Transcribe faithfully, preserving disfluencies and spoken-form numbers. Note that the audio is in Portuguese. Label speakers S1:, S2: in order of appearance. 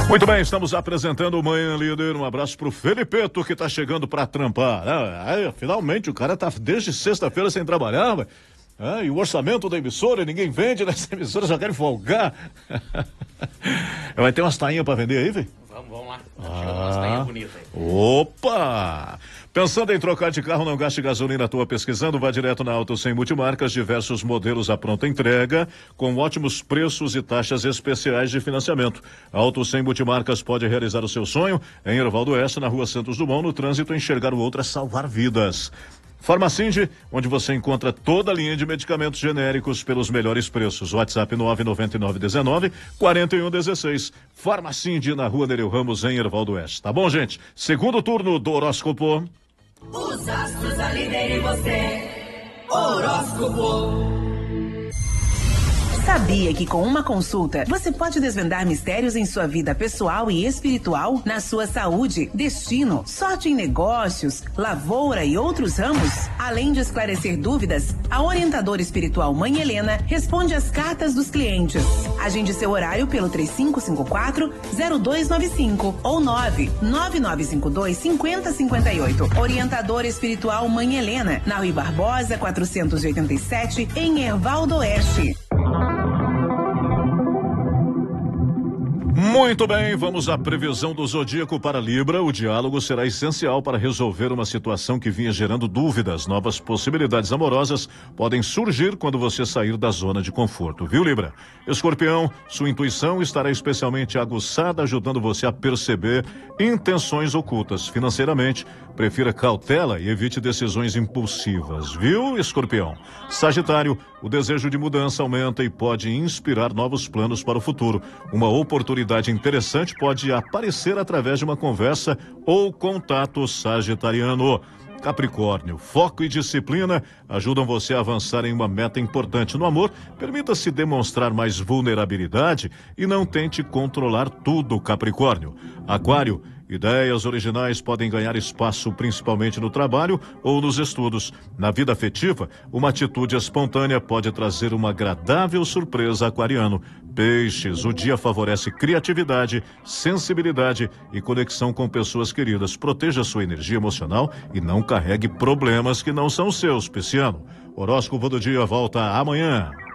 S1: Muito bem, estamos apresentando o Manhã Líder. Um abraço pro Felipeto, que tá chegando pra trampar. Ah, finalmente o cara tá desde sexta-feira sem trabalhar, véio. Ah, e o orçamento da emissora, ninguém vende nessa emissora, só querem folgar. Vai ter umas tainhas pra vender aí, velho?
S2: Vamos, vamos lá. Tá
S1: ah,
S2: chegando umas tainhas bonitas aí.
S1: Opa! Pensando em trocar de carro, não gaste gasolina à toa pesquisando, vá direto na Auto Sem Multimarcas, diversos modelos à pronta entrega, com ótimos preços e taxas especiais de financiamento. A Auto Sem Multimarcas pode realizar o seu sonho em Ervaldo Oeste, na rua Santos Dumont, no trânsito. Enxergar o outro é salvar vidas. Farmacinde, onde você encontra toda a linha de medicamentos genéricos pelos melhores preços. WhatsApp nove nove nove um nove quatro um um seis. Farmacinde, na rua Nereu Ramos, em Ervaldo Oeste. Tá bom, gente? Segundo turno do horóscopo.
S3: Os astros alinham em você. Horóscopo.
S4: Sabia que com uma consulta você pode desvendar mistérios em sua vida pessoal e espiritual, na sua saúde, destino, sorte em negócios, lavoura e outros ramos? Além de esclarecer dúvidas, a orientadora espiritual Mãe Helena responde às cartas dos clientes. Agende seu horário pelo três cinco cinco quatro, zero dois nove cinco ou nove nove nove cinco dois, cinco zero cinco oito. Orientadora espiritual Mãe Helena, na Rui Barbosa, quatrocentos e oitenta e sete, em Ervaldo Oeste.
S1: Muito bem, vamos à previsão do zodíaco para Libra. O diálogo será essencial para resolver uma situação que vinha gerando dúvidas. Novas possibilidades amorosas podem surgir quando você sair da zona de conforto, viu, Libra? Escorpião, sua intuição estará especialmente aguçada, ajudando você a perceber intenções ocultas. Financeiramente, prefira cautela e evite decisões impulsivas, viu, Escorpião? Sagitário, o desejo de mudança aumenta e pode inspirar novos planos para o futuro. Uma oportunidade interessante pode aparecer através de uma conversa ou contato sagitariano. Capricórnio, foco e disciplina ajudam você a avançar em uma meta importante. No amor, permita-se demonstrar mais vulnerabilidade e não tente controlar tudo, Capricórnio. Aquário, ideias originais podem ganhar espaço principalmente no trabalho ou nos estudos. Na vida afetiva, uma atitude espontânea pode trazer uma agradável surpresa, aquariano. Peixes, o dia favorece criatividade, sensibilidade e conexão com pessoas queridas. Proteja sua energia emocional e não carregue problemas que não são seus, pisciano. Horóscopo do dia volta amanhã.